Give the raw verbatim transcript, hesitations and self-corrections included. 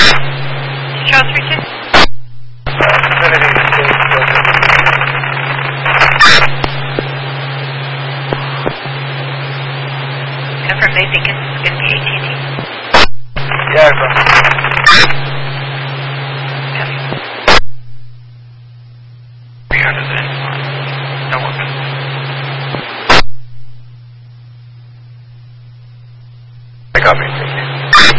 Charles Richard? Confirm they think it's going to be A T and T. Yeah, I know. three hundred in. No weapons. I got me.